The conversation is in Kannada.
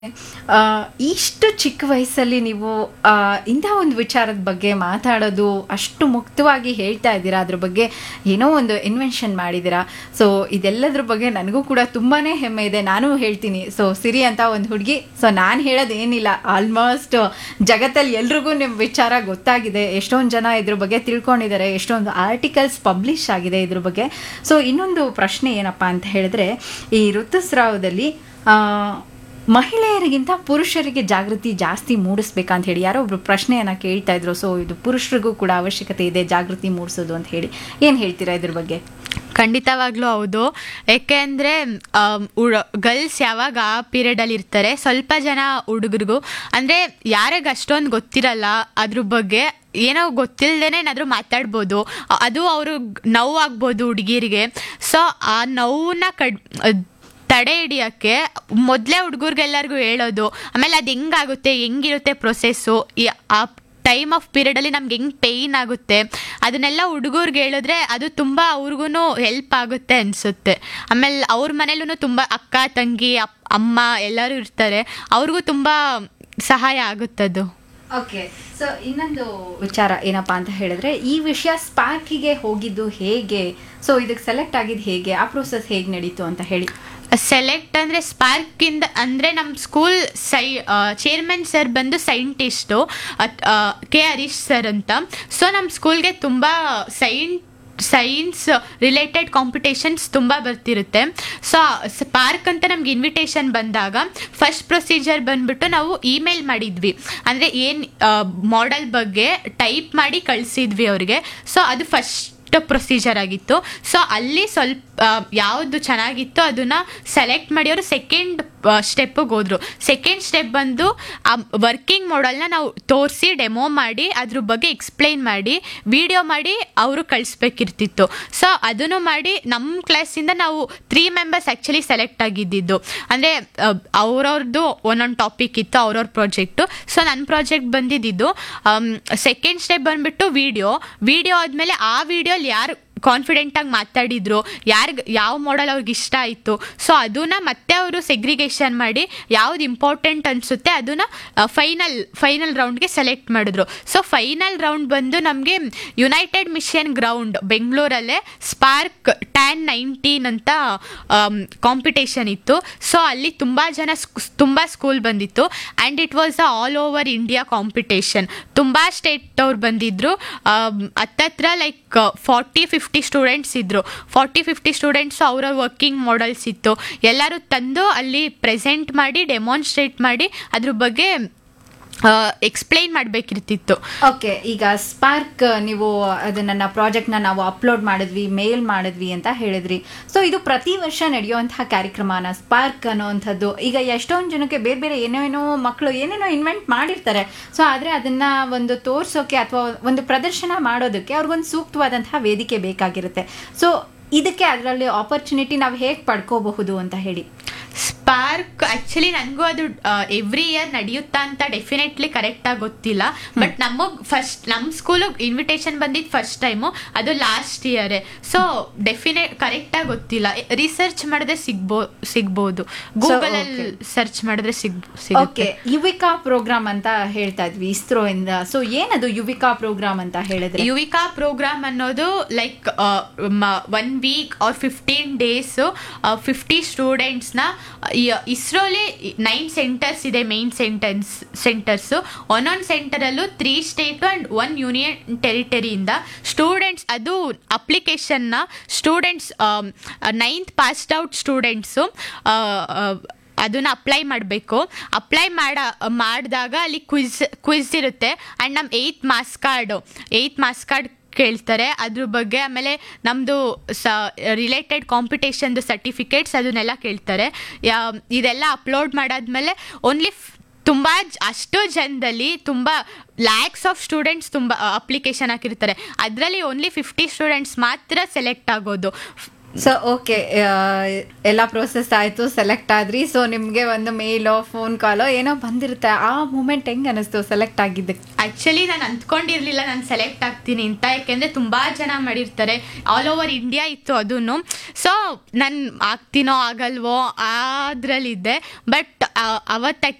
ಆ, ಇಷ್ಟು ಚಿಕ್ಕ ವಯಸ್ಸಲ್ಲಿ ನೀವು ಇಂಥ ಒಂದು ವಿಚಾರದ ಬಗ್ಗೆ ಮಾತಾಡೋದು ಅಷ್ಟು ಮುಕ್ತವಾಗಿ ಹೇಳ್ತಾ ಇದ್ದೀರಾ, ಅದ್ರ ಬಗ್ಗೆ ಏನೋ ಒಂದು ಇನ್ವೆನ್ಷನ್ ಮಾಡಿದ್ದೀರಾ. ಸೊ ಇದೆಲ್ಲದ್ರ ಬಗ್ಗೆ ನನಗೂ ಕೂಡ ತುಂಬಾ ಹೆಮ್ಮೆ ಇದೆ. ನಾನು ಹೇಳ್ತೀನಿ, ಸೊ ಸಿರಿ ಅಂತ ಒಂದು ಹುಡುಗಿ, ಸೊ ನಾನು ಹೇಳೋದು ಏನಿಲ್ಲ, ಆಲ್ಮೋಸ್ಟ್ ಜಗತ್ತಲ್ಲಿ ಎಲ್ರಿಗೂ ನಿಮ್ಮ ವಿಚಾರ ಗೊತ್ತಾಗಿದೆ, ಎಷ್ಟೊಂದು ಜನ ಇದ್ರ ಬಗ್ಗೆ ತಿಳ್ಕೊಂಡಿದ್ದಾರೆ, ಎಷ್ಟೊಂದು ಆರ್ಟಿಕಲ್ಸ್ ಪಬ್ಲಿಷ್ ಆಗಿದೆ ಇದ್ರ ಬಗ್ಗೆ. ಸೊ ಇನ್ನೊಂದು ಪ್ರಶ್ನೆ ಏನಪ್ಪ ಅಂತ ಹೇಳಿದ್ರೆ, ಈ ಋತುಸ್ರಾವದಲ್ಲಿ ಮಹಿಳೆಯರಿಗಿಂತ ಪುರುಷರಿಗೆ ಜಾಗೃತಿ ಜಾಸ್ತಿ ಮೂಡಿಸ್ಬೇಕಂತ ಹೇಳಿ ಯಾರೋ ಒಬ್ರು ಪ್ರಶ್ನೆಯನ್ನ ಕೇಳ್ತಾ ಇದ್ರು. ಸೊ ಇದು ಪುರುಷರಿಗೂ ಕೂಡ ಅವಶ್ಯಕತೆ ಇದೆ ಜಾಗೃತಿ ಮೂಡಿಸೋದು ಅಂತ ಹೇಳಿ, ಏನು ಹೇಳ್ತೀರಾ ಇದ್ರ ಬಗ್ಗೆ? ಖಂಡಿತವಾಗ್ಲೂ ಹೌದು. ಏಕೆಂದರೆ ಗರ್ಲ್ಸ್ ಯಾವಾಗ ಆ ಪೀರಿಯಡಲ್ಲಿ ಇರ್ತಾರೆ, ಸ್ವಲ್ಪ ಜನ ಹುಡುಗರಿಗೂ ಅಂದರೆ ಯಾರಿಗೆ ಅಷ್ಟೊಂದು ಗೊತ್ತಿರಲ್ಲ ಅದ್ರ ಬಗ್ಗೆ, ಏನೋ ಗೊತ್ತಿಲ್ಲದೇನೆ ಏನಾದರೂ ಮಾತಾಡ್ಬೋದು, ಅದು ಅವರು ನೋವಾಗ್ಬೋದು ಹುಡುಗಿರಿಗೆ. ಸೊ ಆ ನೋವನ್ನ ತಡೆ ಹಿಡಿಯೋಕ್ಕೆ ಮೊದಲೇ ಹುಡುಗರಿಗೆಲ್ಲರಿಗೂ ಹೇಳೋದು, ಆಮೇಲೆ ಅದು ಹೆಂಗಾಗುತ್ತೆ, ಹೆಂಗಿರುತ್ತೆ ಪ್ರೊಸೆಸ್ಸು, ಆ ಟೈಮ್ ಆಫ್ ಪೀರಿಯಡಲ್ಲಿ ನಮ್ಗೆ ಹೆಂಗೆ ಪೇಯ್ನ್ ಆಗುತ್ತೆ ಅದನ್ನೆಲ್ಲ ಹುಡುಗರಿಗೆ ಹೇಳಿದ್ರೆ ಅದು ತುಂಬ ಅವ್ರಿಗೂ ಹೆಲ್ಪ್ ಆಗುತ್ತೆ ಅನಿಸುತ್ತೆ. ಆಮೇಲೆ ಅವ್ರ ಮನೇಲೂ ತುಂಬ ಅಕ್ಕ ತಂಗಿ ಅಮ್ಮ ಎಲ್ಲರೂ ಇರ್ತಾರೆ, ಅವ್ರಿಗೂ ತುಂಬ ಸಹಾಯ ಆಗುತ್ತದು. ಓಕೆ, ಸೊ ಇನ್ನೊಂದು ವಿಚಾರ ಏನಪ್ಪಾ ಅಂತ ಹೇಳಿದ್ರೆ, ಈ ವಿಷಯ ಸ್ಪಾರ್ಕಿಗೆ ಹೋಗಿದ್ದು ಹೇಗೆ, ಸೊ ಇದಕ್ಕೆ ಸೆಲೆಕ್ಟ್ ಆಗಿದ್ದು ಹೇಗೆ, ಆ ಪ್ರೋಸೆಸ್ ಹೇಗೆ ನಡೀತು ಅಂತ ಹೇಳಿ. ಸೆಲೆಕ್ಟ್ ಅಂದರೆ ಸ್ಪಾರ್ಕಿಂದ ಅಂದರೆ ನಮ್ಮ ಸ್ಕೂಲ್ ಚೇರ್ಮನ್ ಸರ್ ಬಂದು ಸೈಂಟಿಸ್ಟು ಕೆ ಹರೀಶ್ ಸರ್ ಅಂತ. ಸೊ ನಮ್ಮ ಸ್ಕೂಲ್ಗೆ ತುಂಬ ಸೈನ್ಸ್ ರಿಲೇಟೆಡ್ ಕಾಂಪಿಟೇಷನ್ಸ್ ತುಂಬ ಬರ್ತಿರುತ್ತೆ. ಸೊ ಸ್ಪಾರ್ಕ್ ಅಂತ ನಮ್ಗೆ ಇನ್ವಿಟೇಷನ್ ಬಂದಾಗ ಫಸ್ಟ್ ಪ್ರೊಸೀಜರ್ ಬಂದ್ಬಿಟ್ಟು ನಾವು ಇಮೇಲ್ ಮಾಡಿದ್ವಿ, ಅಂದರೆ ಏನು ಮಾಡೆಲ್ ಬಗ್ಗೆ ಟೈಪ್ ಮಾಡಿ ಕಳಿಸಿದ್ವಿ ಅವ್ರಿಗೆ. ಸೊ ಅದು ಫಸ್ಟ್ ಪ್ರೊಸೀಜರ್ ಆಗಿತ್ತು. ಸೊ ಅಲ್ಲಿ ಸ್ವಲ್ಪ ಯಾವುದು ಚೆನ್ನಾಗಿತ್ತು ಅದನ್ನು ಸೆಲೆಕ್ಟ್ ಮಾಡಿ ಅವರು ಸೆಕೆಂಡ್ ಸ್ಟೆಪ್ಪಿಗೆ ಹೋದರು. ಸೆಕೆಂಡ್ ಸ್ಟೆಪ್ ಬಂದು ಆ ವರ್ಕಿಂಗ್ ಮಾಡೆಲ್ನ ನಾವು ತೋರಿಸಿ ಡೆಮೋ ಮಾಡಿ ಅದ್ರ ಬಗ್ಗೆ ಎಕ್ಸ್ಪ್ಲೈನ್ ಮಾಡಿ ವಿಡಿಯೋ ಮಾಡಿ ಅವರು ಕಳಿಸ್ಬೇಕಿರ್ತಿತ್ತು. ಸೊ ಅದನ್ನು ಮಾಡಿ ನಮ್ಮ ಕ್ಲಾಸಿಂದ ನಾವು 3 ಮೆಂಬರ್ಸ್ ಆ್ಯಕ್ಚುಲಿ ಸೆಲೆಕ್ಟ್ ಆಗಿದ್ದಿದ್ದು. ಅಂದರೆ ಅವ್ರವ್ರದ್ದು ಒಂದೊಂದು ಟಾಪಿಕ್ ಇತ್ತು, ಅವ್ರವ್ರ ಪ್ರಾಜೆಕ್ಟು. ಸೊ ನನ್ನ ಪ್ರಾಜೆಕ್ಟ್ ಬಂದಿದ್ದು ಸೆಕೆಂಡ್ ಸ್ಟೆಪ್ ಬಂದುಬಿಟ್ಟು ವಿಡಿಯೋ ಆದಮೇಲೆ ಆ ವಿಡಿಯೋಲಿ ಯಾರು ಕಾನ್ಫಿಡೆಂಟಾಗಿ ಮಾತಾಡಿದ್ರು, ಯಾವ ಮಾಡೆಲ್ ಅವ್ರಿಗೆ ಇಷ್ಟ ಆಯಿತು, ಸೊ ಅದನ್ನು ಮತ್ತೆ ಅವರು ಸೆಗ್ರಿಗೇಷನ್ ಮಾಡಿ ಯಾವ್ದು ಇಂಪಾರ್ಟೆಂಟ್ ಅನಿಸುತ್ತೆ ಅದನ್ನು ಫೈನಲ್ ರೌಂಡ್ಗೆ ಸೆಲೆಕ್ಟ್ ಮಾಡಿದ್ರು. ಸೊ ಫೈನಲ್ ರೌಂಡ್ ಬಂದು ನಮಗೆ United mission ground ಬೆಂಗಳೂರಲ್ಲೇ spark tan 19 ಅಂತ ಕಾಂಪಿಟೇಷನ್ ಇತ್ತು. ಸೊ ಅಲ್ಲಿ ತುಂಬ ಸ್ಕೂಲ್ ಬಂದಿತ್ತು and it was all over India competition. ತುಂಬ ಸ್ಟೇಟ್ ಅವ್ರು ಬಂದಿದ್ದರು. ಹತ್ತತ್ರ ಲೈಕ್ 40-50 ಸ್ಟೂಡೆಂಟ್ಸ್ ಇದ್ದರು. 40-50 ಸ್ಟೂಡೆಂಟ್ಸು ಅವರ ವರ್ಕಿಂಗ್ ಮಾಡೆಲ್ಸ್ ಇತ್ತು. ಎಲ್ಲರೂ ತಂದು ಅಲ್ಲಿ ಪ್ರೆಸೆಂಟ್ ಮಾಡಿ ಡೆಮಾನ್ಸ್ಟ್ರೇಟ್ ಮಾಡಿ ಅದ್ರ ಬಗ್ಗೆ ಎಕ್ಸ್ಪ್ಲೈನ್ ಮಾಡಬೇಕಿರ್ತಿತ್ತು. ಓಕೆ, ಈಗ ಸ್ಪಾರ್ಕ್ ನೀವು ಅದು ನನ್ನ ಪ್ರಾಜೆಕ್ಟ್ನ ನಾವು ಅಪ್ಲೋಡ್ ಮಾಡಿದ್ವಿ, ಮೇಲ್ ಮಾಡಿದ್ವಿ ಅಂತ ಹೇಳಿದ್ರಿ. ಸೊ ಇದು ಪ್ರತಿ ವರ್ಷ ನಡೆಯುವಂತಹ ಕಾರ್ಯಕ್ರಮನ ಸ್ಪಾರ್ಕ್ ಅನ್ನೋವಂಥದ್ದು. ಈಗ ಎಷ್ಟೊಂದು ಜನಕ್ಕೆ ಬೇರೆ ಬೇರೆ ಏನೇನೋ ಮಕ್ಕಳು ಏನೇನೋ ಇನ್ವೆಂಟ್ ಮಾಡಿರ್ತಾರೆ. ಸೊ ಆದರೆ ಅದನ್ನ ಒಂದು ತೋರಿಸೋಕೆ ಅಥವಾ ಒಂದು ಪ್ರದರ್ಶನ ಮಾಡೋದಕ್ಕೆ ಅವ್ರಿಗೊಂದು ಸೂಕ್ತವಾದಂತಹ ವೇದಿಕೆ ಬೇಕಾಗಿರುತ್ತೆ. ಸೊ ಇದಕ್ಕೆ ಅದರಲ್ಲಿ ಆಪರ್ಚುನಿಟಿ ನಾವು ಹೇಗೆ ಪಡ್ಕೋಬಹುದು ಅಂತ ಹೇಳಿ. ಸ್ಪಾರ್ಕ್ ಆ್ಯಕ್ಚುಲಿ ನನಗೂ ಅದು ಎವ್ರಿ ಇಯರ್ ನಡೆಯುತ್ತಾ ಅಂತ ಡೆಫಿನೆಟ್ಲಿ ಕರೆಕ್ಟಾಗಿ ಗೊತ್ತಿಲ್ಲ. ಬಟ್ ನಮ್ಮ ಸ್ಕೂಲಿಗೆ ಇನ್ವಿಟೇಷನ್ ಬಂದಿದ್ದು ಫಸ್ಟ್ ಟೈಮು, ಅದು ಲಾಸ್ಟ್ ಇಯರೇ. ಸೊ ಕರೆಕ್ಟಾಗಿ ಗೊತ್ತಿಲ್ಲ. ರಿಸರ್ಚ್ ಮಾಡಿದ್ರೆ ಸಿಗ್ಬೋದು, ಗೂಗಲಲ್ಲಿ ಸರ್ಚ್ ಮಾಡಿದ್ರೆ ಓಕೆ, ಯುವಿಕಾ ಪ್ರೋಗ್ರಾಮ್ ಅಂತ ಹೇಳ್ತಾ ಇದ್ವಿ ಇಸ್ರೋ ಇಂದ. ಸೊ ಏನದು ಯುವಿಕಾ ಪ್ರೋಗ್ರಾಮ್ ಅಂತ ಹೇಳಿದ್ರೆ? ಯುವಿಕಾ ಪ್ರೋಗ್ರಾಮ್ ಅನ್ನೋದು like 1 weak R 15 days 50 ಸ್ಟೂಡೆಂಟ್ಸ್ನ ಇಸ್ರೋಲಿ 9 centres ಇದೆ, ಮೇನ್ ಸೆಂಟರ್ಸು. ಒಂದೊಂದು ಸೆಂಟರಲ್ಲೂ 3 ಸ್ಟೇಟು ಆ್ಯಂಡ್ 1 ಯೂನಿಯನ್ ಟೆರಿಟರಿಯಿಂದ ಸ್ಟೂಡೆಂಟ್ಸ್, ಅದು ಅಪ್ಲಿಕೇಶನ್ನ students 9th passed out students ಅದನ್ನು ಅಪ್ಲೈ ಮಾಡಬೇಕು. ಅಪ್ಲೈ ಮಾಡಿದಾಗ ಅಲ್ಲಿ ಕ್ವಿಜ್ ಇರುತ್ತೆ ಆ್ಯಂಡ್ ನಮ್ಮ 8th ಮಾರ್ಕ್ಸ್ ಕಾರ್ಡ್ ಕೇಳ್ತಾರೆ ಅದ್ರ ಬಗ್ಗೆ. ಆಮೇಲೆ ನಮ್ಮದು ರಿಲೇಟೆಡ್ ಕಾಂಪಿಟೇಷನ್ದು ಸರ್ಟಿಫಿಕೇಟ್ಸ್ ಅದನ್ನೆಲ್ಲ ಕೇಳ್ತಾರೆ. ಇದೆಲ್ಲ ಅಪ್ಲೋಡ್ ಮಾಡಾದ್ಮೇಲೆ ಓನ್ಲಿ ಅಷ್ಟು ಜನದಲ್ಲಿ ತುಂಬ ಲ್ಯಾಕ್ಸ್ ಆಫ್ ಸ್ಟೂಡೆಂಟ್ಸ್ ತುಂಬ ಅಪ್ಲಿಕೇಶನ್ ಹಾಕಿರ್ತಾರೆ. ಅದರಲ್ಲಿ ಓನ್ಲಿ 50 ಸ್ಟೂಡೆಂಟ್ಸ್ ಮಾತ್ರ ಸೆಲೆಕ್ಟ್ ಆಗೋದು. ಸೊ ಓಕೆ, ಎಲ್ಲ ಪ್ರೋಸೆಸ್ ಆಯಿತು, ಸೆಲೆಕ್ಟ್ ಆದ್ರಿ. ಸೊ ನಿಮಗೆ ಒಂದು ಮೇಲೋ ಫೋನ್ ಕಾಲೋ ಏನೋ ಬಂದಿರುತ್ತೆ, ಆ ಮೂಮೆಂಟ್ ಹೆಂಗೆ ಅನ್ನಿಸ್ತು ಸೆಲೆಕ್ಟ್ ಆಗಿದ್ದಕ್ಕೆ? ಆ್ಯಕ್ಚುಲಿ ನಾನು ಅಂದ್ಕೊಂಡಿರಲಿಲ್ಲ ನಾನು ಸೆಲೆಕ್ಟ್ ಆಗ್ತೀನಿ ಅಂತ, ಯಾಕೆಂದರೆ ತುಂಬ ಜನ ಮಾಡಿರ್ತಾರೆ, ಆಲ್ ಓವರ್ ಇಂಡಿಯಾ ಇತ್ತು ಅದನ್ನು. ಸೊ ನಾನು ಆಗ್ತೀನೋ ಆಗಲ್ವೋ ಅದರಲ್ಲಿದ್ದೆ. ಬಟ್ ಅವತ್ತು